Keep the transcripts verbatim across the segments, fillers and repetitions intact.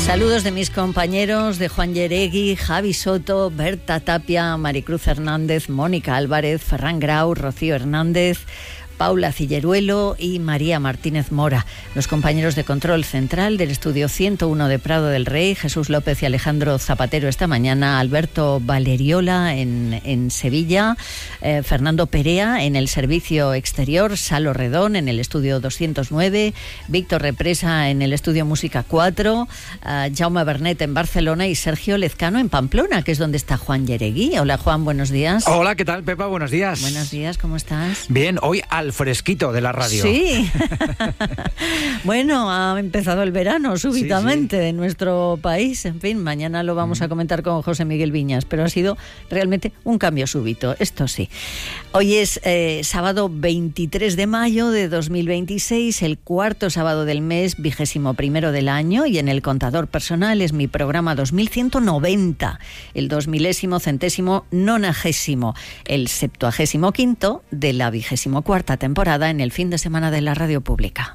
Saludos de mis compañeros, de Juan Yeregui, Javi Soto, Berta Tapia, Maricruz Hernández, Mónica Álvarez, Ferran Grau, Rocío Hernández, Paula Cilleruelo y María Martínez Mora. Los compañeros de Control Central del Estudio ciento uno de Prado del Rey, Jesús López y Alejandro Zapatero esta mañana, Alberto Valeriola en, en Sevilla, eh, Fernando Perea en el Servicio Exterior, Salo Redón en el Estudio doscientos nueve, Víctor Represa en el Estudio Música cuatro, uh, Jaume Bernet en Barcelona y Sergio Lezcano en Pamplona, que es donde está Juan Yeregui. Hola Juan, buenos días. Hola, ¿qué tal, Pepa? Buenos días. Buenos días, ¿cómo estás? Bien, hoy al fresquito de la radio. Sí. Bueno, ha empezado el verano súbitamente sí, sí. en nuestro país. En fin, mañana lo vamos mm. a comentar con José Miguel Viñas, pero ha sido realmente un cambio súbito, esto sí. Hoy es eh, sábado veintitrés de mayo de dos mil veintiséis, el cuarto sábado del mes, vigésimo primero del año, y en el contador personal es mi programa dos mil ciento noventa, el dos milésimo, centésimo, nonagésimo, el septuagésimo quinto de la vigésimo cuarta temporada en el fin de semana de la radio pública.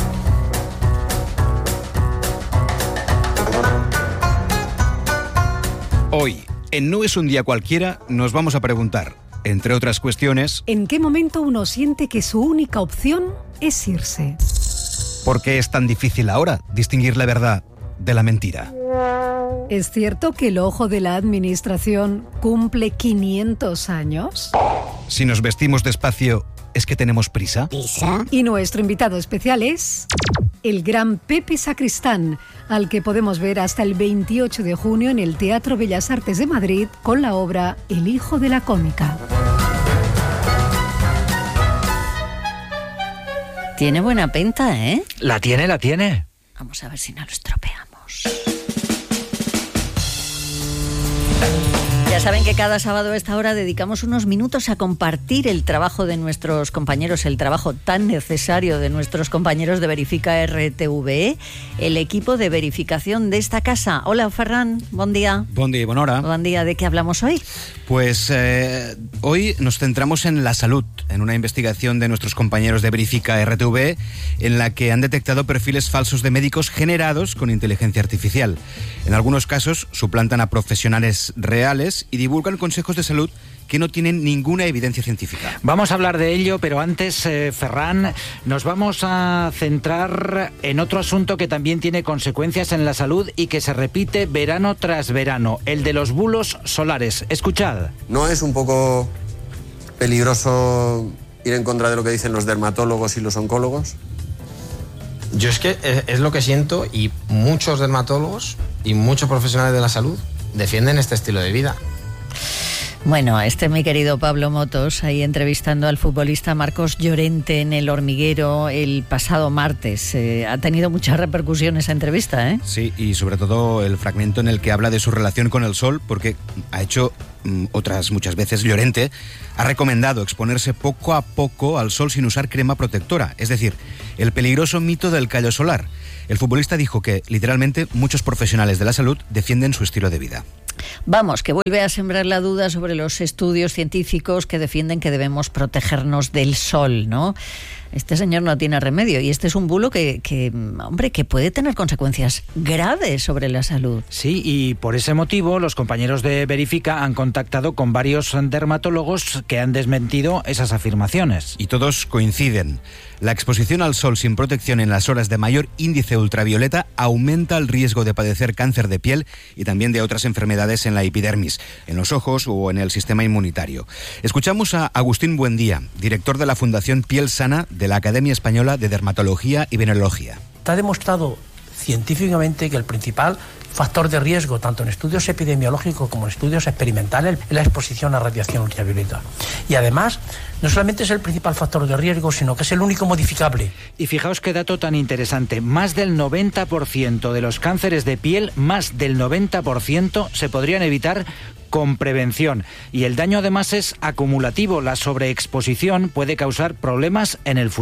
Hoy, en No es un día cualquiera, nos vamos a preguntar, entre otras cuestiones, ¿en qué momento uno siente que su única opción es irse? ¿Por qué es tan difícil ahora distinguir la verdad de la mentira? ¿Es cierto que el ojo de la administración cumple quinientos años? Si nos vestimos despacio, ¿es que tenemos prisa? ¿Prisa? Y nuestro invitado especial es el gran Pepe Sacristán, al que podemos ver hasta el veintiocho de junio en el Teatro Bellas Artes de Madrid con la obra El hijo de la cómica. Tiene buena pinta, ¿eh? La tiene, la tiene. Vamos a ver si no lo estropeamos. Ya saben que cada sábado a esta hora dedicamos unos minutos a compartir el trabajo de nuestros compañeros, el trabajo tan necesario de nuestros compañeros de Verifica R T V E, el equipo de verificación de esta casa. Hola, Ferran, buen día. Buen día, buena hora. Buen día, ¿de qué hablamos hoy? Pues eh, hoy nos centramos en la salud, en una investigación de nuestros compañeros de Verifica R T V E, en la que han detectado perfiles falsos de médicos generados con inteligencia artificial. En algunos casos suplantan a profesionales reales y divulgan consejos de salud que no tienen ninguna evidencia científica. Vamos a hablar de ello, pero antes, eh, Ferran, nos vamos a centrar en otro asunto que también tiene consecuencias en la salud y que se repite verano tras verano, el de los bulos solares. Escuchad. ¿No es un poco peligroso ir en contra de lo que dicen los dermatólogos y los oncólogos? Yo es que es lo que siento, y muchos dermatólogos y muchos profesionales de la salud defienden este estilo de vida. Bueno, este mi querido Pablo Motos, ahí entrevistando al futbolista Marcos Llorente en El Hormiguero el pasado martes. Eh, ha tenido mucha repercusión esa entrevista, ¿eh? Sí, y sobre todo el fragmento en el que habla de su relación con el sol, porque ha hecho mm, otras muchas veces, Llorente ha recomendado exponerse poco a poco al sol sin usar crema protectora, es decir, el peligroso mito del callo solar. El futbolista dijo que, literalmente, muchos profesionales de la salud defienden su estilo de vida. Vamos, que vuelve a sembrar la duda sobre los estudios científicos que defienden que debemos protegernos del sol, ¿no? Este señor no tiene remedio y este es un bulo que, que, hombre, que puede tener consecuencias graves sobre la salud. Sí, y por ese motivo los compañeros de Verifica han contactado con varios dermatólogos que han desmentido esas afirmaciones. Y todos coinciden. La exposición al sol sin protección en las horas de mayor índice ultravioleta aumenta el riesgo de padecer cáncer de piel y también de otras enfermedades en la epidermis, en los ojos o en el sistema inmunitario. Escuchamos a Agustín Buendía, director de la Fundación Piel Sana de la Academia Española de Dermatología y Venerología. Está demostrado científicamente que el principal factor de riesgo, tanto en estudios epidemiológicos como en estudios experimentales, es la exposición a radiación ultravioleta. Y además, no solamente es el principal factor de riesgo, sino que es el único modificable. Y fijaos qué dato tan interesante, más del noventa por ciento de los cánceres de piel, más del noventa por ciento se podrían evitar con prevención. Y el daño además es acumulativo, la sobreexposición puede causar problemas en el futuro.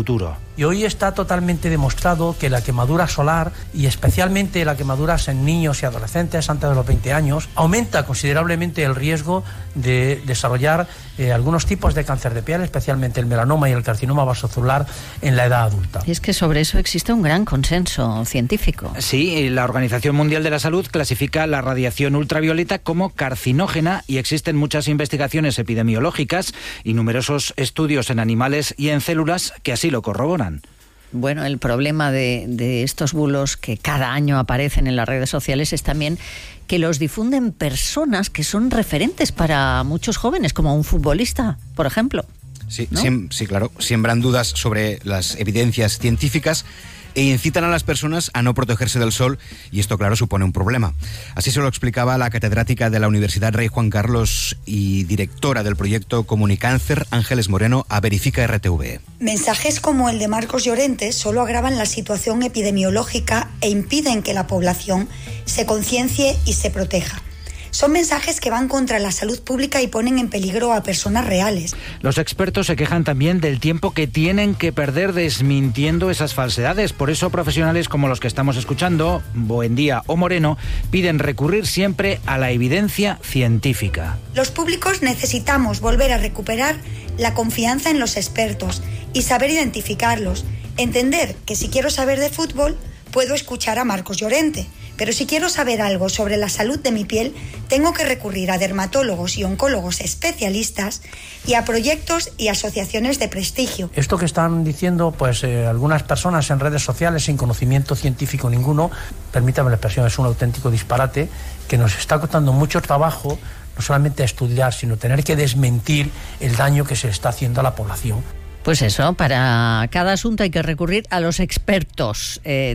Y hoy está totalmente demostrado que la quemadura solar, y especialmente la quemadura en niños y adolescentes antes de los veinte años, aumenta considerablemente el riesgo de desarrollar eh, algunos tipos de cáncer de piel, especialmente el melanoma y el carcinoma vasocelular en la edad adulta. Y es que sobre eso existe un gran consenso científico. Sí, la Organización Mundial de la Salud clasifica la radiación ultravioleta como carcinógena y existen muchas investigaciones epidemiológicas y numerosos estudios en animales y en células que así lo corroboran. Bueno, el problema de, de estos bulos que cada año aparecen en las redes sociales es también que los difunden personas que son referentes para muchos jóvenes, como un futbolista, por ejemplo. Sí, ¿no? sí, sí, claro. Siembran dudas sobre las evidencias científicas e incitan a las personas a no protegerse del sol, y esto, claro, supone un problema. Así se lo explicaba la catedrática de la Universidad Rey Juan Carlos y directora del proyecto Comunicáncer, Ángeles Moreno, a Verifica R T V. Mensajes como el de Marcos Llorente solo agravan la situación epidemiológica e impiden que la población se conciencie y se proteja. Son mensajes que van contra la salud pública y ponen en peligro a personas reales. Los expertos se quejan también del tiempo que tienen que perder desmintiendo esas falsedades. Por eso profesionales como los que estamos escuchando, Buendía o Moreno, piden recurrir siempre a la evidencia científica. Los públicos necesitamos volver a recuperar la confianza en los expertos y saber identificarlos. Entender que si quiero saber de fútbol, puedo escuchar a Marcos Llorente. Pero si quiero saber algo sobre la salud de mi piel, tengo que recurrir a dermatólogos y oncólogos especialistas y a proyectos y asociaciones de prestigio. Esto que están diciendo pues eh, algunas personas en redes sociales sin conocimiento científico ninguno, permítame la expresión, es un auténtico disparate que nos está costando mucho trabajo, no solamente estudiar, sino tener que desmentir el daño que se está haciendo a la población. Pues eso, para cada asunto hay que recurrir a los expertos eh,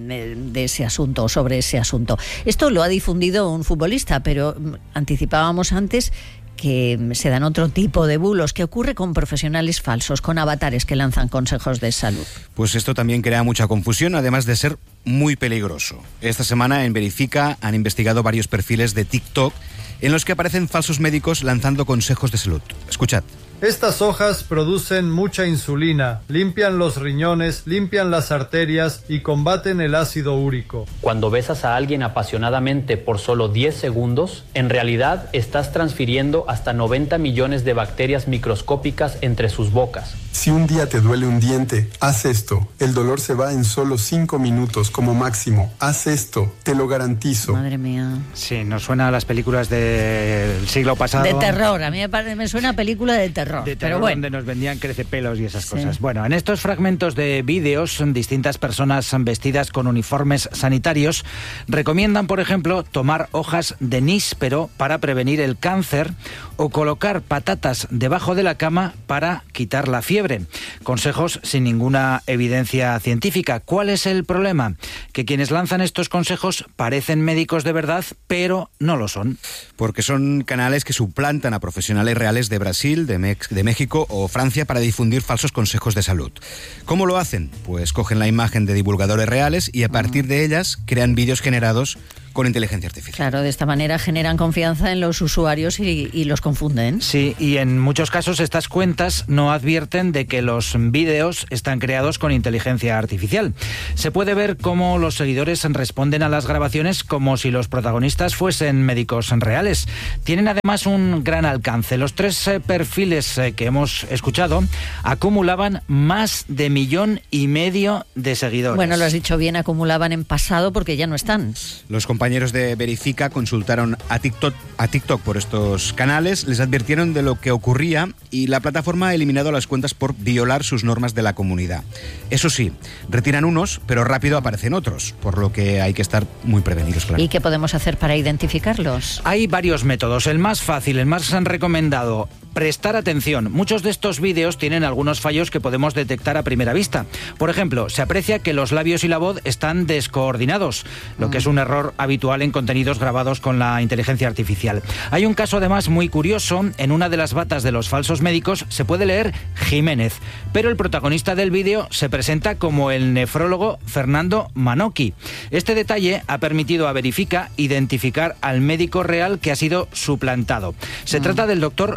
de ese asunto, sobre ese asunto. Esto lo ha difundido un futbolista, pero anticipábamos antes que se dan otro tipo de bulos. ¿Qué ocurre con profesionales falsos, con avatares que lanzan consejos de salud? Pues esto también crea mucha confusión, además de ser muy peligroso. Esta semana en Verifica han investigado varios perfiles de TikTok en los que aparecen falsos médicos lanzando consejos de salud. Escuchad. Estas hojas producen mucha insulina, limpian los riñones, limpian las arterias y combaten el ácido úrico. Cuando besas a alguien apasionadamente por solo diez segundos, en realidad estás transfiriendo hasta noventa millones de bacterias microscópicas entre sus bocas. Si un día te duele un diente, haz esto. El dolor se va en solo cinco minutos como máximo. Haz esto, te lo garantizo. Madre mía. Sí, nos suena a las películas del siglo pasado. De terror, a mí me suena a película de terror. De terror, pero bueno, donde nos vendían crecepelos y esas sí. cosas. Bueno, en estos fragmentos de vídeos, distintas personas vestidas con uniformes sanitarios recomiendan, por ejemplo, tomar hojas de níspero para prevenir el cáncer o colocar patatas debajo de la cama para quitar la fiebre. Consejos sin ninguna evidencia científica. ¿Cuál es el problema? Que quienes lanzan estos consejos parecen médicos de verdad, pero no lo son. Porque son canales que suplantan a profesionales reales de Brasil, de, Mex- de México o Francia para difundir falsos consejos de salud. ¿Cómo lo hacen? Pues cogen la imagen de divulgadores reales y a partir de ellas crean vídeos generados con inteligencia artificial. Claro, de esta manera generan confianza en los usuarios y, y los confunden. Sí, y en muchos casos estas cuentas no advierten de que los vídeos están creados con inteligencia artificial. Se puede ver cómo los seguidores responden a las grabaciones como si los protagonistas fuesen médicos reales. Tienen además un gran alcance. Los tres eh, perfiles eh, que hemos escuchado acumulaban más de millón y medio de seguidores. Bueno, lo has dicho bien, acumulaban en pasado porque ya no están. Los compañeros de Verifica consultaron a TikTok, a TikTok por estos canales, les advirtieron de lo que ocurría y la plataforma ha eliminado las cuentas por violar sus normas de la comunidad. Eso sí, retiran unos, pero rápido aparecen otros, por lo que hay que estar muy prevenidos, claro. ¿Y qué podemos hacer para identificarlos? Hay varios métodos. El más fácil, el más recomendado, prestar atención. Muchos de estos vídeos tienen algunos fallos que podemos detectar a primera vista. Por ejemplo, se aprecia que los labios y la voz están descoordinados, lo que es un error habitual en contenidos grabados con la inteligencia artificial. Hay un caso además muy curioso. En una de las batas de los falsos médicos se puede leer Jiménez, pero el protagonista del vídeo se presenta como el nefrólogo Fernando Manocchi. Este detalle ha permitido a Verifica identificar al médico real que ha sido suplantado. Se mm. trata del doctor Rodrigo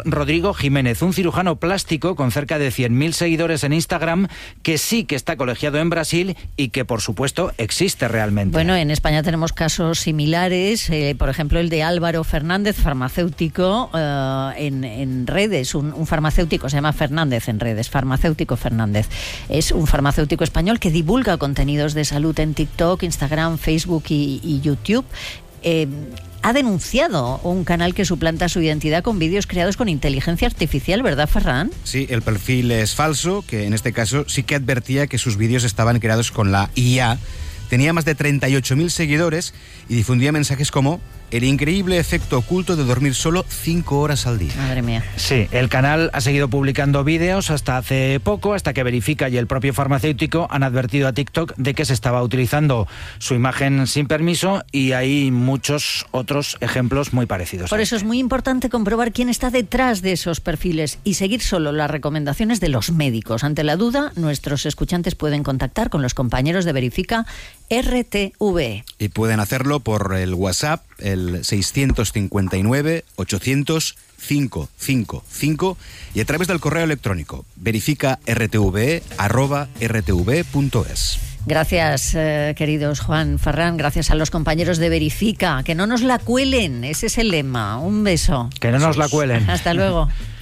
Rodrigo Jiménez, un cirujano plástico con cerca de cien mil seguidores en Instagram, que sí que está colegiado en Brasil y que, por supuesto, existe realmente. Bueno, en España tenemos casos similares, eh, por ejemplo, el de Álvaro Fernández, farmacéutico eh, en, en redes, un, un farmacéutico, se llama Fernández en redes, farmacéutico Fernández. Es un farmacéutico español que divulga contenidos de salud en TikTok, Instagram, Facebook y, y YouTube. Eh, ha denunciado un canal que suplanta su identidad con vídeos creados con inteligencia artificial, ¿verdad, Ferran? Sí, el perfil es falso, que en este caso sí que advertía que sus vídeos estaban creados con la I A. Tenía más de treinta y ocho mil seguidores y difundía mensajes como: el increíble efecto oculto de dormir solo cinco horas al día. Madre mía. Sí, el canal ha seguido publicando vídeos hasta hace poco, hasta que Verifica y el propio farmacéutico han advertido a TikTok de que se estaba utilizando su imagen sin permiso, y hay muchos otros ejemplos muy parecidos. Por eso es muy importante comprobar quién está detrás de esos perfiles y seguir solo las recomendaciones de los médicos. Ante la duda, nuestros escuchantes pueden contactar con los compañeros de Verifica R T V E. Y pueden hacerlo por el WhatsApp, el seiscientos cincuenta y nueve, ochocientos, quinientos cincuenta y cinco, y a través del correo electrónico verifica r t v e arroba r t v e punto es. Gracias, eh, queridos Juan, Ferran, gracias a los compañeros de Verifica. Que no nos la cuelen, ese es el lema. Un beso. Que no nos la cuelen. Hasta luego.